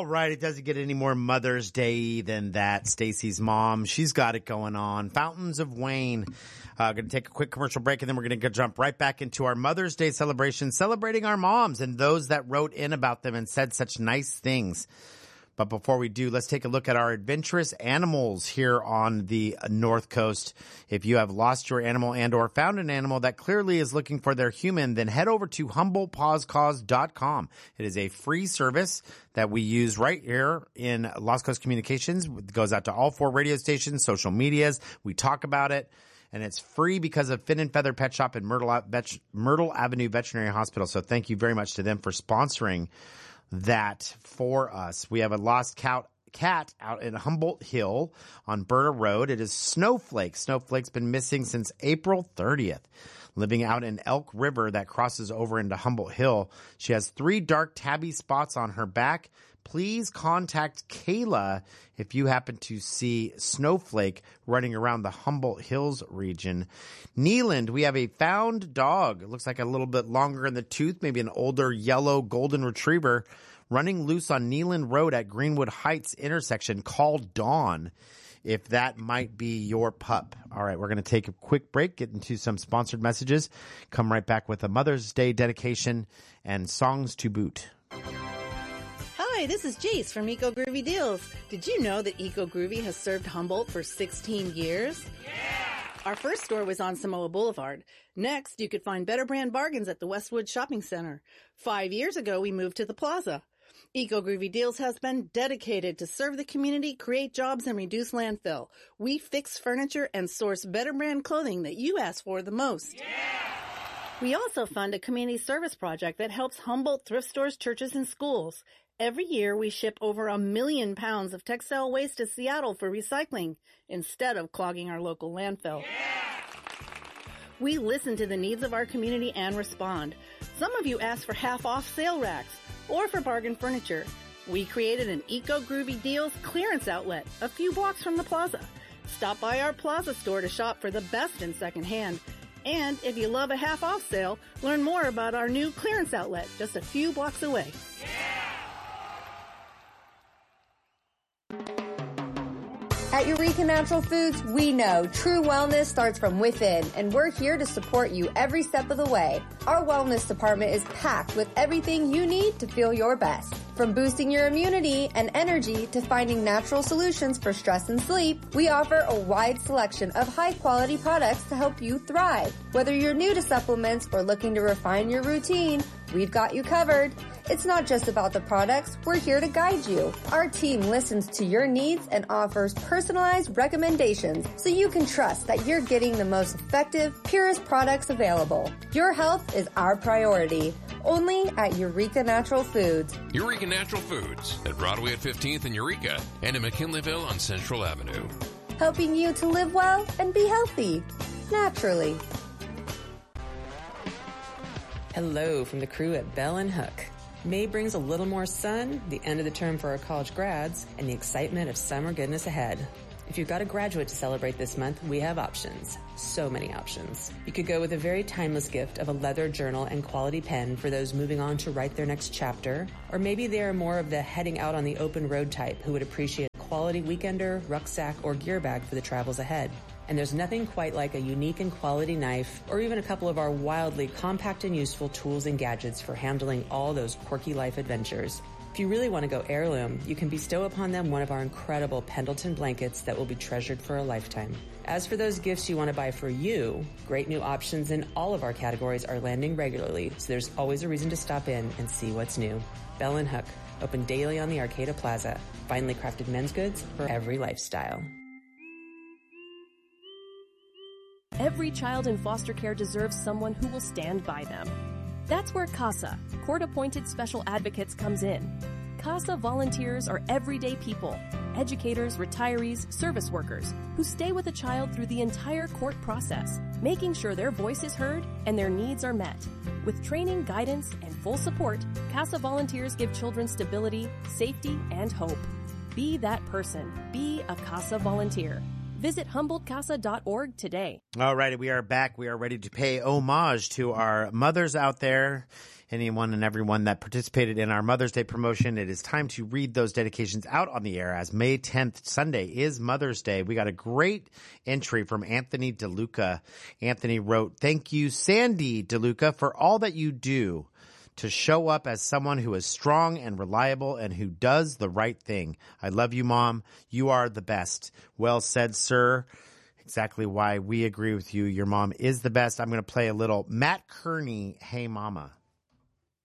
All right, it doesn't get any more Mother's Day than that. Stacy's mom, she's got it going on. Fountains of Wayne. Going to take a quick commercial break, and then we're going to jump right back into our Mother's Day celebration, celebrating our moms and those that wrote in about them and said such nice things. But before we do, let's take a look at our adventurous animals here on the North Coast. If you have lost your animal and or found an animal that clearly is looking for their human, then head over to HumboldtPawsCause.com. It is a free service that we use right here in Lost Coast Communications. It goes out to all 4 radio stations, social medias. We talk about it. And it's free because of Fin and Feather Pet Shop and Myrtle Avenue Veterinary Hospital. So thank you very much to them for sponsoring that for us. We have a lost cat out in Humboldt Hill on Berta Road. It is Snowflake. Snowflake's been missing since April 30th. Living out in Elk River that crosses over into Humboldt Hill. She has 3 dark tabby spots on her back. Please contact Kayla if you happen to see Snowflake running around the Humboldt Hills region. Neeland, we have a found dog. It looks like a little bit longer in the tooth, maybe an older yellow golden retriever running loose on Neeland Road at Greenwood Heights intersection. Call Dawn if that might be your pup. All right, we're going to take a quick break, get into some sponsored messages, come right back with a Mother's Day dedication and songs to boot. Hi, this is Jace from Eco Groovy Deals. Did you know that Eco Groovy has served Humboldt for 16 years? Yeah! Our first store was on Samoa Boulevard. Next, you could find better brand bargains at the Westwood Shopping Center. 5 years ago, we moved to the Plaza. Eco Groovy Deals has been dedicated to serve the community, create jobs, and reduce landfill. We fix furniture and source better brand clothing that you ask for the most. Yeah! We also fund a community service project that helps Humboldt thrift stores, churches, and schools. Every year, we ship over 1 million pounds of textile waste to Seattle for recycling instead of clogging our local landfill. Yeah! We listen to the needs of our community and respond. Some of you ask for half-off sale racks or for bargain furniture. We created an Eco Groovy Deals clearance outlet a few blocks from the Plaza. Stop by our Plaza store to shop for the best in secondhand. And if you love a half-off sale, learn more about our new clearance outlet just a few blocks away. Yeah! At Eureka Natural Foods, we know true wellness starts from within, and we're here to support you every step of the way. Our wellness department is packed with everything you need to feel your best. From boosting your immunity and energy to finding natural solutions for stress and sleep, we offer a wide selection of high-quality products to help you thrive. Whether you're new to supplements or looking to refine your routine, we've got you covered. It's not just about the products, we're here to guide you. Our team listens to your needs and offers personalized recommendations so you can trust that you're getting the most effective, purest products available. Your health is our priority. Only at Eureka Natural Foods. Eureka Natural Foods at Broadway at 15th in Eureka and in McKinleyville on Central Avenue. Helping you to live well and be healthy. Naturally. Hello from the crew at Bell and Hook. May brings a little more sun, the end of the term for our college grads, and the excitement of summer goodness ahead. If you've got a graduate to celebrate this month, we have options. So many options. You could go with a very timeless gift of a leather journal and quality pen for those moving on to write their next chapter. Or maybe they are more of the heading out on the open road type who would appreciate a quality weekender, rucksack, or gear bag for the travels ahead. And there's nothing quite like a unique and quality knife or even a couple of our wildly compact and useful tools and gadgets for handling all those quirky life adventures. If you really want to go heirloom, you can bestow upon them one of our incredible Pendleton blankets that will be treasured for a lifetime. As for those gifts you want to buy for you, great new options in all of our categories are landing regularly, so there's always a reason to stop in and see what's new. Bell and Hook, open daily on the Arcata Plaza. Finely crafted men's goods for every lifestyle. Every child in foster care deserves someone who will stand by them. That's where CASA, court-appointed special advocates, comes in. CASA volunteers are everyday people, educators, retirees, service workers, who stay with a child through the entire court process, making sure their voice is heard and their needs are met. With training, guidance, and full support, CASA volunteers give children stability, safety, and hope. Be that person. Be a CASA volunteer. Visit HumboldtCasa.org today. All righty, we are back. We are ready to pay homage to our mothers out there, anyone and everyone that participated in our Mother's Day promotion. It is time to read those dedications out on the air, as May 10th, Sunday, is Mother's Day. We got a great entry from Anthony DeLuca. Anthony wrote, "Thank you, Sandy DeLuca, for all that you do to show up as someone who is strong and reliable and who does the right thing. I love you, Mom. You are the best." Well said, sir. Exactly why we agree with you. Your mom is the best. I'm going to play a little Matt Kearney, "Hey Mama."